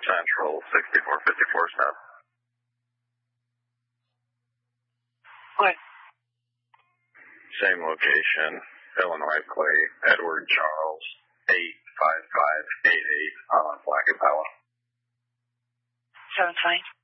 Central, 6454 South. What? Same location, Illinois Clay, Edward Charles, 85588 on Black and Powell. Sounds fine.